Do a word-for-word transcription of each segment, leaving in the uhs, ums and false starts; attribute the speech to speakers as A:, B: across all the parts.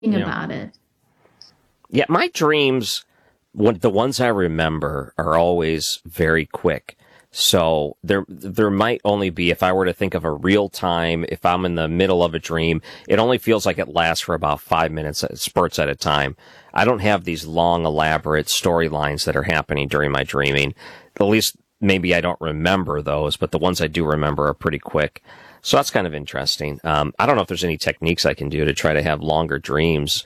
A: Yeah.
B: about it.
A: Yeah, my dreams, when, the ones I remember, are always very quick. So there, there might only be, if I were to think of a real time, if I'm in the middle of a dream, it only feels like it lasts for about five minutes, spurts at a time. I don't have these long, elaborate storylines that are happening during my dreaming. At least maybe I don't remember those, but the ones I do remember are pretty quick. So that's kind of interesting. Um, I don't know if there's any techniques I can do to try to have longer dreams.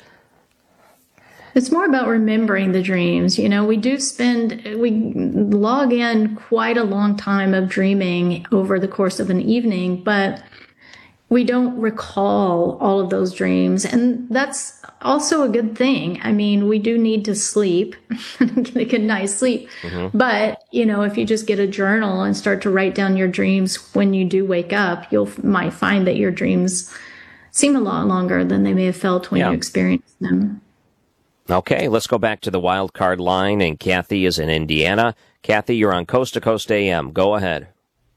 B: It's more about remembering the dreams. You know, we do spend, we log in quite a long time of dreaming over the course of an evening, but we don't recall all of those dreams. And that's also a good thing. I mean, we do need to sleep, get a good night's sleep. Mm-hmm. But, you know, if you just get a journal and start to write down your dreams when you do wake up, you'll might find that your dreams seem a lot longer than they may have felt when
A: yeah.
B: you experienced them.
A: Okay, let's go back to the wild card line, and Kathy is in Indiana. Kathy, you're on Coast to Coast A M. Go ahead.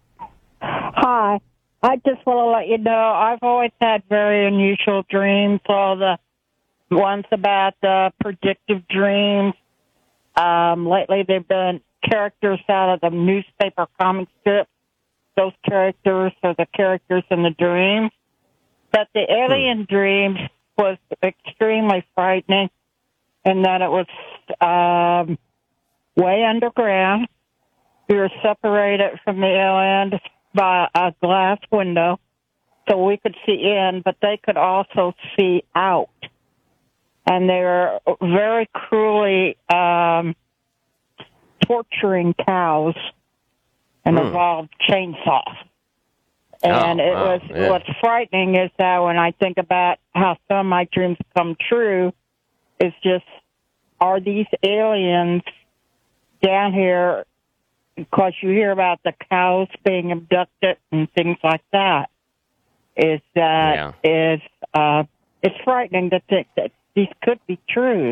C: Hi. I just want to let you know I've always had very unusual dreams. All the ones about the predictive dreams. Um, lately, they've been characters out of the newspaper comic strips. Those characters are the characters in the dreams. But the alien hmm. dream was extremely frightening. And that it was um, way underground. We were separated from the aliens by a glass window, so we could see in, but they could also see out. And they were very cruelly um, torturing cows and
A: hmm.
C: involved chainsaws. And
A: oh,
C: it
A: wow.
C: was
A: yeah.
C: what's frightening is that when I think about how some of my dreams come true, it's just, are these aliens down here, because you hear about the cows being abducted and things like that, is that yeah. is, uh, it's frightening to think that these could be true.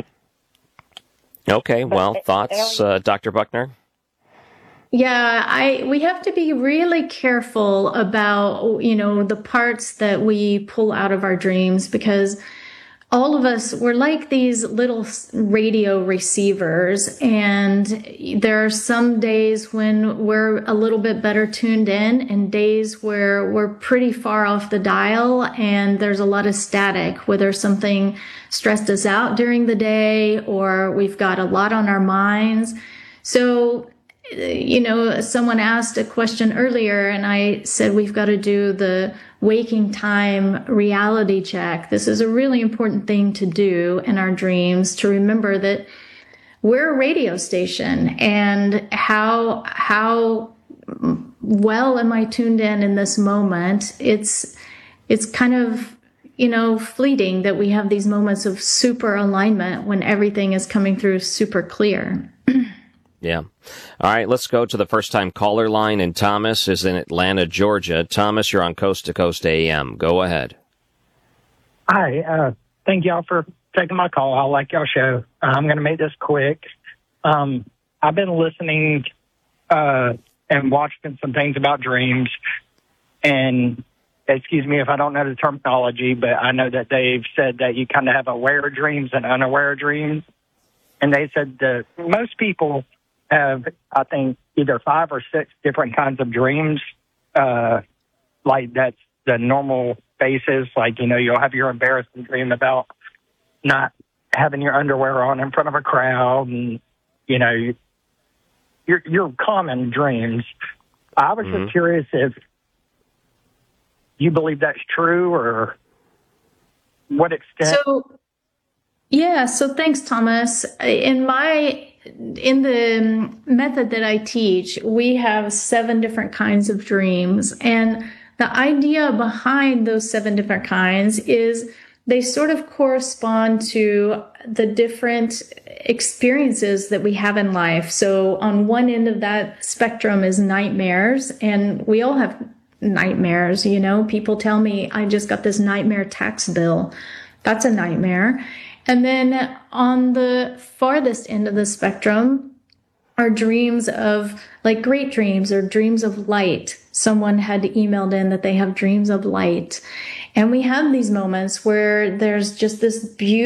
A: Okay,
C: but
A: well, thoughts, uh, Doctor Buckner?
B: Yeah, I we have to be really careful about, you know, the parts that we pull out of our dreams, because all of us, we're like these little radio receivers, and there are some days when we're a little bit better tuned in and days where we're pretty far off the dial and there's a lot of static, whether something stressed us out during the day or we've got a lot on our minds. So, you know, someone asked a question earlier and I said we've got to do the waking time reality check. This is a really important thing to do in our dreams, to remember that we're a radio station, and how how well am I tuned in in this moment? It's it's kind of, you know, fleeting that we have these moments of super alignment when everything is coming through super clear.
A: Yeah. All right, let's go to the first-time caller line, and Thomas is in Atlanta, Georgia. Thomas, you're on Coast to Coast A M. Go ahead.
D: Hi. Uh, thank y'all for taking my call. I like y'all show. Uh, I'm going to make this quick. Um, I've been listening uh, and watching some things about dreams, and excuse me if I don't know the terminology, but I know that they've said that you kind of have aware dreams and unaware dreams. And they said that most people have, I think, either five or six different kinds of dreams. Uh, like that's the normal basis. Like, you know, you'll have your embarrassing dream about not having your underwear on in front of a crowd, and, you know, your your common dreams. I was mm-hmm. just curious if you believe that's true, or what extent.
B: So, yeah. So thanks, Thomas. In my In the method that I teach, we have seven different kinds of dreams. And the idea behind those seven different kinds is they sort of correspond to the different experiences that we have in life. So on one end of that spectrum is nightmares, and we all have nightmares. You know, people tell me, I just got this nightmare tax bill. That's a nightmare. And then on the farthest end of the spectrum are dreams of, like, great dreams or dreams of light. Someone had emailed in that they have dreams of light. And we have these moments where there's just this beautiful